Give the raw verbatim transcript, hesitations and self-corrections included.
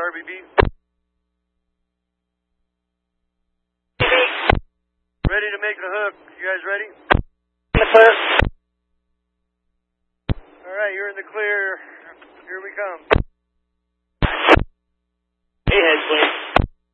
R B B. Ready to make the hook. You guys ready? In the clear. All right, you're in the clear. Here we come.